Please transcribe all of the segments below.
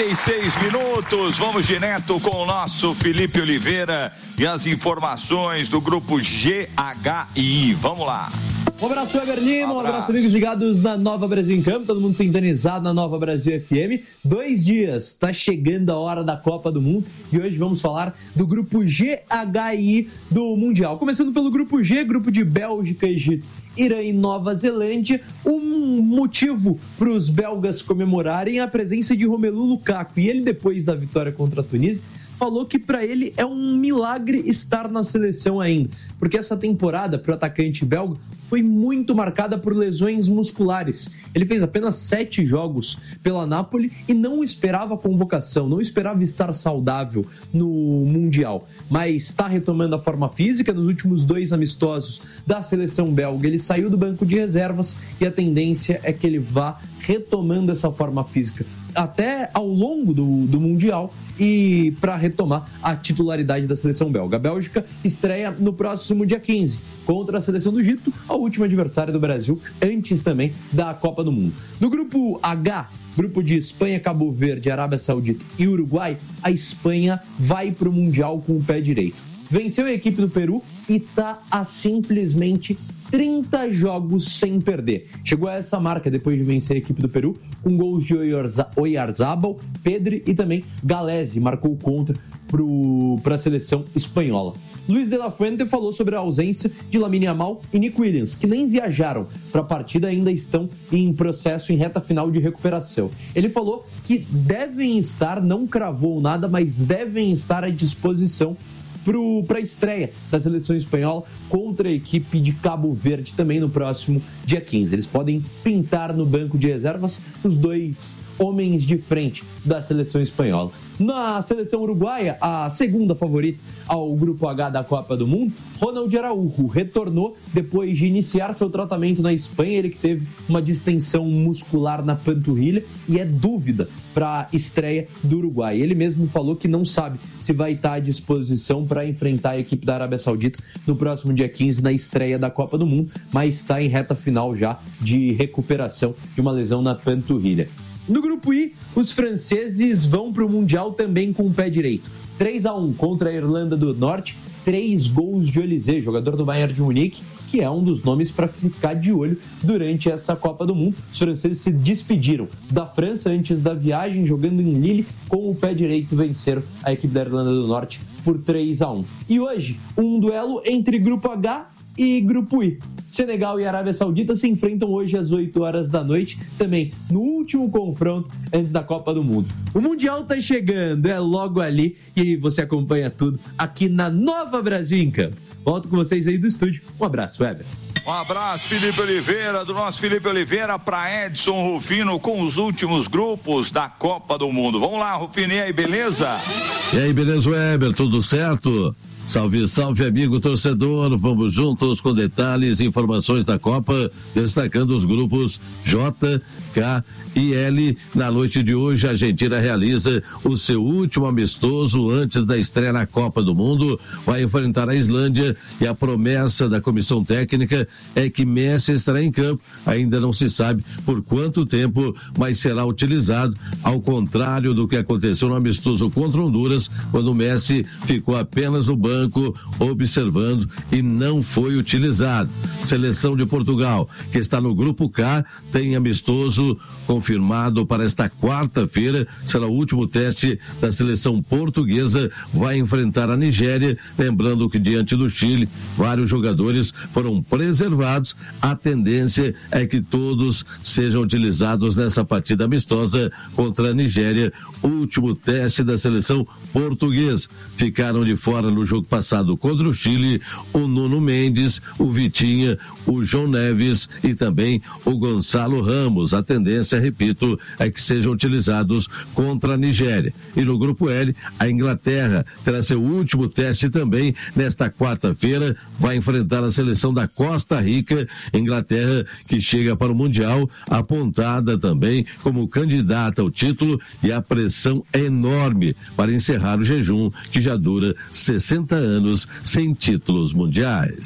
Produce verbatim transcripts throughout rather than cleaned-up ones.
e seis minutos, vamos direto com o nosso Felipe Oliveira e as informações do grupo G H I. Vamos lá. Um abraço, Weber Lima, um abraço, amigos ligados na Nova Brasil em Campo, todo mundo sintonizado na Nova Brasil F M. Dois dias, tá chegando a hora da Copa do Mundo e hoje vamos falar do grupo G H I do Mundial. Começando pelo grupo G, grupo de Bélgica, Egito, Irã e Nova Zelândia. Um motivo para os belgas comemorarem a presença de Romelu Lukaku. E ele, depois da vitória contra a Tunísia, falou que para ele é um milagre estar na seleção ainda, porque essa temporada para o atacante belga foi muito marcada por lesões musculares. Ele fez apenas sete jogos pela Napoli e não esperava a convocação, não esperava estar saudável no Mundial, mas está retomando a forma física. Nos últimos dois amistosos da seleção belga, ele saiu do banco de reservas e a tendência é que ele vá retomando essa forma física até ao longo do, do Mundial e para retomar a titularidade da seleção belga. A Bélgica estreia no próximo dia quinze contra a seleção do Egito, a última adversária do Brasil, antes também da Copa do Mundo. No grupo H, grupo de Espanha, Cabo Verde, Arábia Saudita e Uruguai, a Espanha vai para o Mundial com o pé direito. Venceu a equipe do Peru e está a simplesmente trinta jogos sem perder. Chegou a essa marca depois de vencer a equipe do Peru com gols de Oyarzábal, Pedri e também Galese marcou contra para a seleção espanhola. Luis de la Fuente falou sobre a ausência de Lamine Yamal e Nico Williams, que nem viajaram para a partida, ainda estão em processo, em reta final de recuperação. Ele falou que devem estar, não cravou nada, mas devem estar à disposição para a estreia da seleção espanhola contra a equipe de Cabo Verde também no próximo dia quinze. Eles podem pintar no banco de reservas os dois homens de frente da seleção espanhola. Na seleção uruguaia, a segunda favorita ao grupo H da Copa do Mundo, Ronald Araújo retornou depois de iniciar seu tratamento na Espanha. Ele que teve uma distensão muscular na panturrilha e é dúvida para a estreia do Uruguai. Ele mesmo falou que não sabe se vai estar à disposição para enfrentar a equipe da Arábia Saudita no próximo dia quinze na estreia da Copa do Mundo, mas está em reta final já de recuperação de uma lesão na panturrilha. No grupo I, os franceses vão para o Mundial também com o pé direito. três a um contra a Irlanda do Norte, três gols de Olise, jogador do Bayern de Munique, que é um dos nomes para ficar de olho durante essa Copa do Mundo. Os franceses se despediram da França antes da viagem, jogando em Lille, com o pé direito venceram a equipe da Irlanda do Norte por três a um. E hoje, um duelo entre Grupo H e Grupo I. Senegal e Arábia Saudita se enfrentam hoje às oito horas da noite, também no último confronto antes da Copa do Mundo. O Mundial tá chegando, é logo ali, e você acompanha tudo aqui na Nova Brasil em Campo. Volto com vocês aí do estúdio. Um abraço, Weber. Um abraço, Felipe Oliveira, do nosso Felipe Oliveira para Edson Rufino com os últimos grupos da Copa do Mundo. Vamos lá, Rufino, e aí, beleza? E aí, beleza, Weber, tudo certo? Salve, salve, amigo torcedor, vamos juntos com detalhes e informações da Copa, destacando os grupos J, K e L. Na noite de hoje, a Argentina realiza o seu último amistoso antes da estreia na Copa do Mundo, vai enfrentar a Islândia e a promessa da comissão técnica é que Messi estará em campo. Ainda não se sabe por quanto tempo, mas será utilizado, ao contrário do que aconteceu no amistoso contra Honduras, quando o Messi ficou apenas no banco observando e não foi utilizado. Seleção de Portugal, que está no grupo K, tem amistoso confirmado para esta quarta-feira. Será o último teste da seleção portuguesa, vai enfrentar a Nigéria, lembrando que diante do Chile vários jogadores foram preservados. A tendência é que todos sejam utilizados nessa partida amistosa contra a Nigéria, último teste da seleção portuguesa. Ficaram de fora no jogo passado contra o Chile o Nuno Mendes, o Vitinha, o João Neves e também o Gonçalo Ramos. A tendência, repito, é que sejam utilizados contra a Nigéria. E no grupo L, a Inglaterra terá seu último teste também nesta quarta-feira, vai enfrentar a seleção da Costa Rica. Inglaterra que chega para o Mundial apontada também como candidata ao título, e a pressão é enorme para encerrar o jejum que já dura sessenta anos sem títulos mundiais.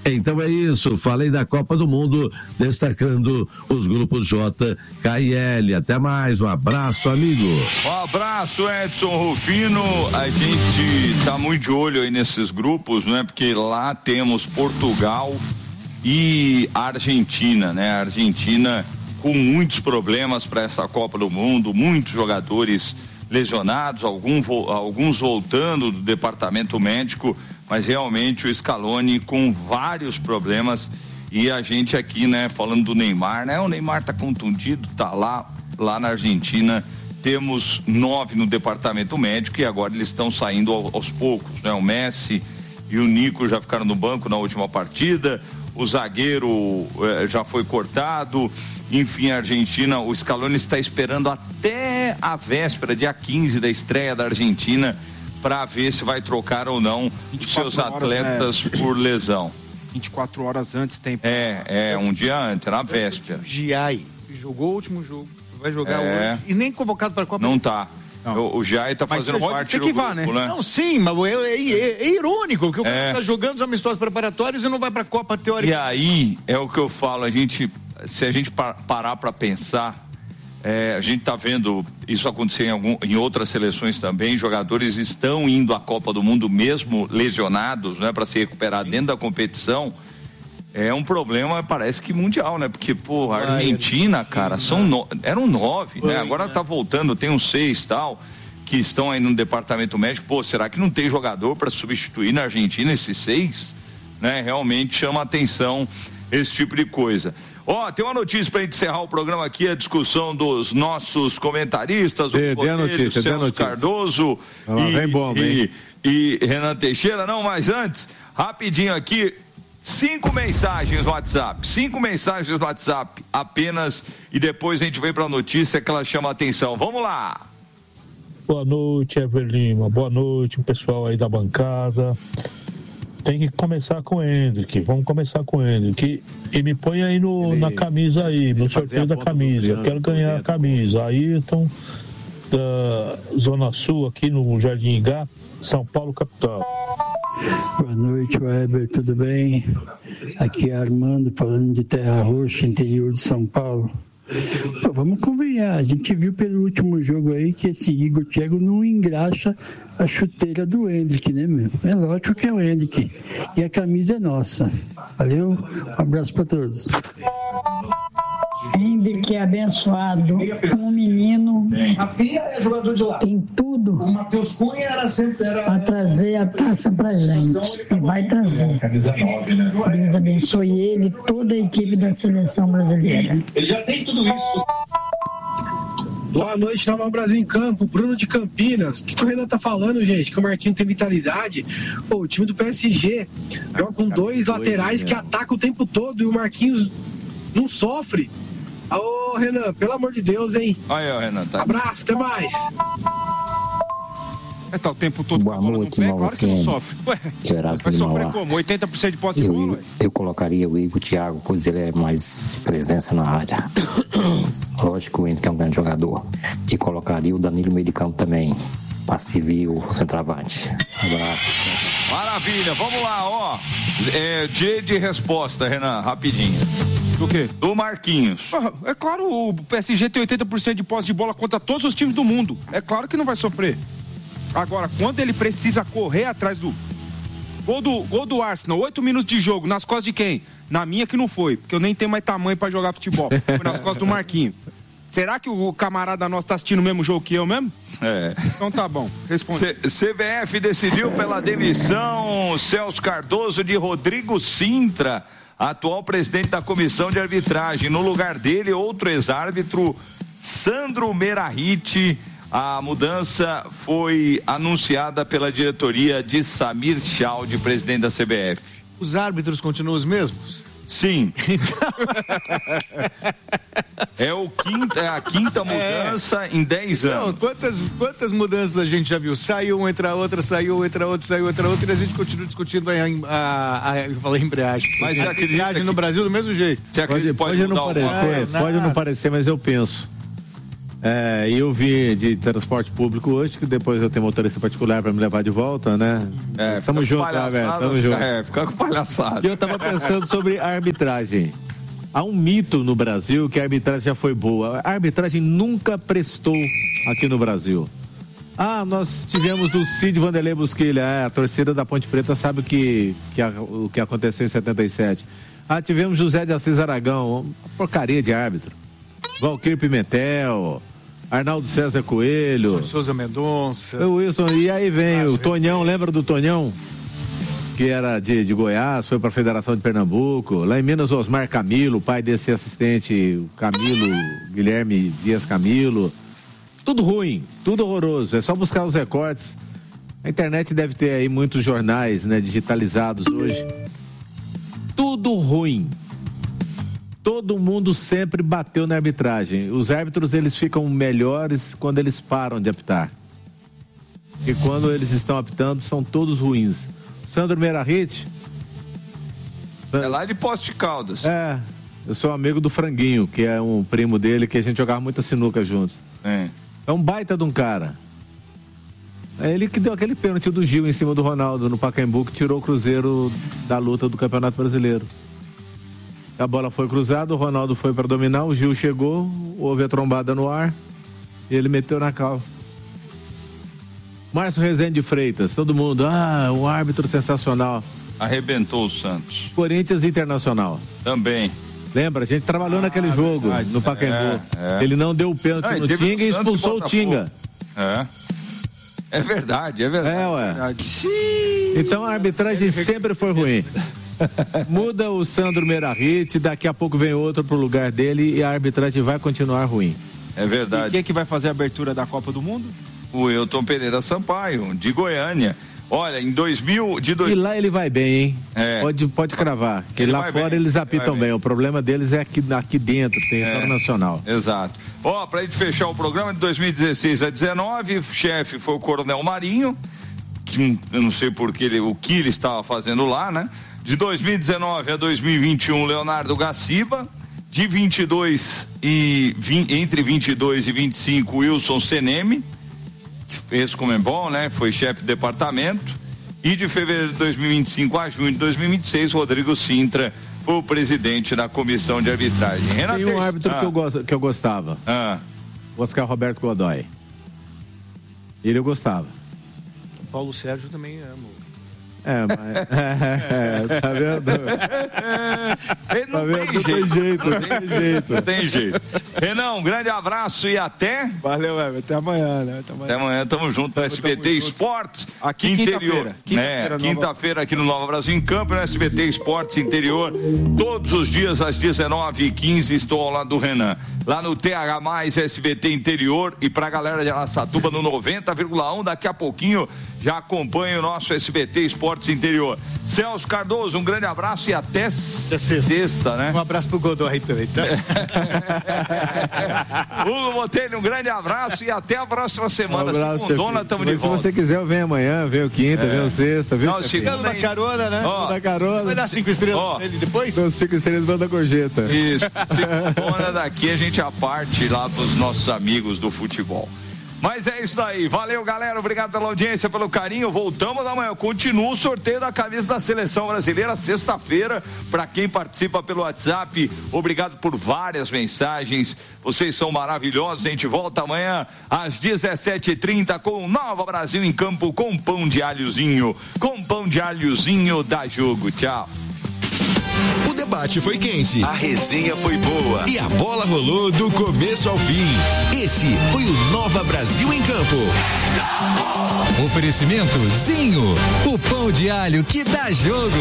Então é isso, falei da Copa do Mundo, destacando os grupos J, K e L. Até mais, um abraço, amigo. Um abraço, Edson Rufino. A gente está muito de olho aí nesses grupos, né? Porque lá temos Portugal e Argentina, né? A Argentina com muitos problemas para essa Copa do Mundo, muitos jogadores lesionados, algum, alguns voltando do departamento médico, mas realmente o Scaloni com vários problemas. E a gente aqui, né, falando do Neymar, né? O Neymar tá contundido, tá lá, lá na Argentina. Temos nove no departamento médico e agora eles estão saindo aos poucos, né? O Messi e o Nico já ficaram no banco na última partida. O zagueiro eh, já foi cortado. Enfim, a Argentina, o Scaloni está esperando até a véspera, dia quinze, da estreia da Argentina, para ver se vai trocar ou não os seus atletas, né, por lesão. vinte e quatro horas antes tem. É, é, um dia antes, na véspera. Giai, jogou o último jogo, vai jogar é. hoje. E nem convocado para a Copa. Não tá. Não. O, o Giai tá fazendo parte do grupo, né? né? Não, sim, mas é, é, é irônico que o cara tá jogando os amistosos preparatórios e não vai para a Copa teórica. E aí, é o que eu falo, a gente, se a gente parar para pensar, é, a gente tá vendo isso acontecer em, algum, em outras seleções também, jogadores estão indo à Copa do Mundo mesmo lesionados, né, para se recuperar dentro da competição. É um problema, parece que mundial, né? Porque, pô, a Argentina, cara, são no... eram nove, né? Agora tá voltando, tem uns seis tal, que estão aí no departamento médico. Pô, será que não tem jogador para substituir na Argentina esses seis? Né? Realmente chama atenção esse tipo de coisa. Ó, oh, tem uma notícia pra gente encerrar o programa aqui, a discussão dos nossos comentaristas, dê, o Botelho, dê a notícia, Celso dê a notícia. Cardoso ah, e, vem bomba, e, e Renan Teixeira. Não, mas antes, rapidinho aqui, Cinco mensagens no WhatsApp, cinco mensagens no WhatsApp apenas, e depois a gente vem para a notícia que ela chama a atenção. Vamos lá. Boa noite, Evelima. Boa noite, o pessoal aí da bancada. Tem que começar com o Hendrick. Vamos começar com o Hendrick. E me põe aí no, na camisa aí, no sorteio da camisa. Eu quero ganhar a camisa. Ayrton, da Zona Sul, aqui no Jardim Igá, São Paulo, capital. Boa noite, Weber, tudo bem? Aqui é Armando falando de Terra Roxa, interior de São Paulo. Pô, vamos convenhar, a gente viu pelo último jogo aí que esse Igor Thiago não engraxa a chuteira do Hendrick, né, meu? É lógico que é o Hendrick. E a camisa é nossa. Valeu? Um abraço para todos. Hendrick é abençoado, um menino, a filha é jogador de lá. Tem tudo o Matheus Cunha era sempre era... para trazer a taça pra gente, e vai trazer. Deus abençoe ele e toda a equipe da seleção brasileira. Ele já tem tudo isso. Boa noite, Nova Brasil em Campo, Bruno de Campinas. O que, que o Renan tá falando, gente? Que o Marquinhos tem vitalidade. Pô, o time do P S G joga com dois laterais que atacam o tempo todo e o Marquinhos não sofre. Ô, Renan, pelo amor de Deus, hein? Aí, ó, Renan, tá. Abraço, até mais. É, tá o tempo todo Boa com a bola noite, no pé, Nova claro que não F M. sofre. Ué, que vai sofrer como? oitenta por cento de posse de eu, bola? Eu, eu colocaria o Igor Thiago, pois ele é mais presença na área. Lógico que o Henrique é um grande jogador. E colocaria o Danilo no meio de campo também, para servir o centroavante. Abraço. Maravilha, vamos lá, ó. É, dia de resposta, Renan, rapidinho. Do quê? Do Marquinhos. É claro, o P S G tem oitenta por cento de posse de bola contra todos os times do mundo. É claro que não vai sofrer. Agora, quando ele precisa correr atrás do... Gol do, gol do Arsenal, oito minutos de jogo, nas costas de quem? Na minha que não foi, porque eu nem tenho mais tamanho pra jogar futebol. Foi nas costas do Marquinhos. Será que o camarada nosso tá assistindo o mesmo jogo que eu mesmo? É. Então tá bom, responde. C B F decidiu pela demissão Celso Cardoso de Rodrigo Sintra, atual presidente da comissão de arbitragem. No lugar dele, outro ex-árbitro, Sandro Merahit. A mudança foi anunciada pela diretoria de Samir Chaldi, presidente da C B F. Os árbitros continuam os mesmos? Sim. É, o quinta, é a quinta mudança é. em dez anos. Não, quantas, quantas mudanças a gente já viu? Saiu um, entra outra, saiu, entra outra, saiu, entra outra, e a gente continua discutindo a, a, a eu falei embreagem. Mas a embreagem que... no Brasil do mesmo jeito. Você pode, pode, pode não parecer, uma... pode não parecer, mas eu penso. É, e eu vi de transporte público hoje, que depois eu tenho motorista particular para me levar de volta, né? É, tamo junto, lá, velho. Tamo fica, junto. É, fica com palhaçada. E eu tava pensando sobre a arbitragem. Há um mito no Brasil que a arbitragem já foi boa. A arbitragem nunca prestou aqui no Brasil. Ah, nós tivemos do Cid Vanderlei Busquilha, é, a torcida da Ponte Preta sabe o que, que, a, o que aconteceu em setenta e sete. Ah, tivemos José de Assis Aragão, uma porcaria de árbitro. Valquírio Pimentel, Arnaldo César Coelho, Wilson Souza Mendonça. O Wilson, e aí vem o Tonhão, lembra do Tonhão? Que era de, de Goiás, foi para a Federação de Pernambuco. Lá em Minas, Osmar Camilo, pai desse assistente, Camilo, Guilherme Dias Camilo. Tudo ruim, tudo horroroso. É só buscar os recortes. A internet deve ter aí muitos jornais, né, digitalizados hoje. Tudo ruim. Todo mundo sempre bateu na arbitragem. Os árbitros, eles ficam melhores quando eles param de apitar. E quando eles estão apitando, são todos ruins. Sandro Meirahit. É lá de Poços de Caldas. É, eu sou amigo do Franguinho, que é um primo dele, que a gente jogava muita sinuca juntos. É. É um baita de um cara. É ele que deu aquele pênalti do Gil em cima do Ronaldo no Pacaembu, que tirou o Cruzeiro da luta do Campeonato Brasileiro. A bola foi cruzada, o Ronaldo foi para dominar, o Gil chegou, houve a trombada no ar e ele meteu na cal. Márcio Rezende de Freitas, todo mundo, ah, um árbitro sensacional. Arrebentou o Santos. Corinthians Internacional. Também. Lembra, a gente trabalhou ah, naquele jogo, verdade, no Pacaembu. É, é. Ele não deu o pênalti ah, no Tinga e expulsou o Tinga. É. É verdade, é verdade. É, ué. Verdade. Então a arbitragem sempre foi ruim. Muda o Sandro Meirahit, daqui a pouco vem outro pro lugar dele e a arbitragem vai continuar ruim. É verdade. E quem é que vai fazer a abertura da Copa do Mundo? O Elton Pereira Sampaio, de Goiânia. Olha, em dois mil... De dois... E lá ele vai bem, hein? É. Pode, pode cravar. Que lá fora bem. Eles apitam bem. bem. O problema deles é aqui, aqui dentro, território é. nacional. Exato. Ó, pra gente fechar o programa, de dois mil e dezesseis a dezenove, o chefe foi o Coronel Marinho, que eu não sei por que ele, o que ele estava fazendo lá, né? De dois mil e dezenove a dois mil e vinte e um, Leonardo Gaciba. De vinte e dois e vinte, entre vinte e dois e vinte e cinco, Wilson Seneme, que fez Comembol, né? Foi chefe de departamento. E de fevereiro de dois mil e vinte e cinco a junho de dois mil e vinte e seis, Rodrigo Sintra foi o presidente da comissão de arbitragem. Renato, tem um árbitro ah. que, eu gosto, que eu gostava. Ah. O Oscar Roberto Godoy. Ele eu gostava. O Paulo Sérgio também amo. É, mas. É, é, tá vendo? Ele não, tá vendo? Tem, não jeito. tem jeito. Não tem jeito. Não tem jeito. Renan, um grande abraço e até. Valeu, Weber. Até amanhã, né? Até amanhã. Até amanhã, tamo junto no S B T Esportes. Aqui interior. Quinta-feira. Quinta-feira, né? Quinta-feira aqui no Nova Brasil em Campo, no S B T Esportes Interior. Todos os dias às dezenove e quinze estou ao lado do Renan. Lá no T H mais S B T Interior e pra galera de Araçatuba no noventa vírgula um, daqui a pouquinho já acompanha o nosso S B T Esportes Interior. Celso Cardoso, um grande abraço e até sexta, sexta né? Um abraço pro Godoy também, tá? Hugo Botelho, um grande abraço e até a próxima semana. Um abraço, segundona, tamo de volta. Se você quiser, eu venho amanhã, venho quinta, é. venho sexta, viu? Não, chegando na carona, né? Ó, na carona. Você vai dar cinco estrelas ó, nele depois? Dou cinco estrelas, manda gorjeta. Isso, segundona daqui a gente a parte lá pros nossos amigos do futebol. Mas é isso aí, valeu galera, obrigado pela audiência, pelo carinho, voltamos amanhã, continua o sorteio da camisa da Seleção Brasileira, sexta-feira, para quem participa pelo WhatsApp, obrigado por várias mensagens, vocês são maravilhosos, a gente volta amanhã às dezessete e trinta com Nova Brasil em Campo, com pão de alhozinho, com pão de alhozinho da Jogo, tchau. O debate foi quente, a resenha foi boa e a bola rolou do começo ao fim. Esse foi o Nova Brasil em Campo. Oferecimento Zinho, o pão de alho que dá jogo.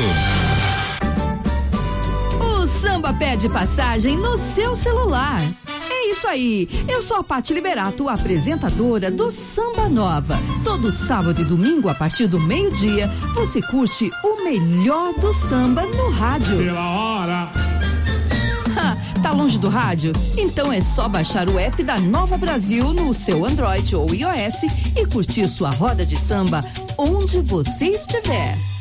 O samba pede passagem no seu celular. É isso aí, eu sou a Pati Liberato, apresentadora do Samba Nova. Todo sábado e domingo, a partir do meio-dia, você curte o melhor do samba no rádio. Pela hora. Ha, tá longe do rádio? Então é só baixar o app da Nova Brasil no seu Android ou iOS e curtir sua roda de samba onde você estiver.